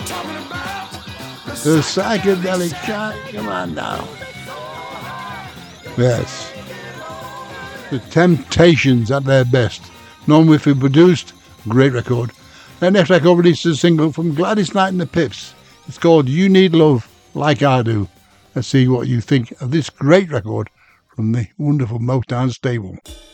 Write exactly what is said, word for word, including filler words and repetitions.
The psychedelic shot. Come on now. Yes. The Temptations at their best. Non-Whiffy produced. Great record. Their next record released a single from Gladys Knight and the Pips. It's called You Need Love Like I Do. Let's see what you think of this great record from the wonderful Motown stable.